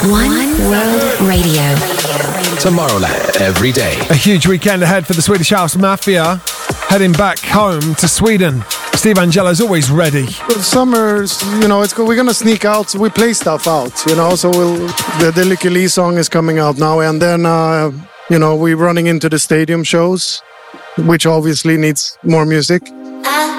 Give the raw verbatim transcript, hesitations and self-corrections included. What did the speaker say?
One World Radio. Tomorrowland, every day. A huge weekend ahead for the Swedish House Mafia. Heading back home to Sweden. Steve Angello's always ready. Summer's, you know, it's we're gonna sneak out. So we play stuff out, you know. So we'll the, the Lykke Li song is coming out now, and then uh, you know we're running into the stadium shows, which obviously needs more music.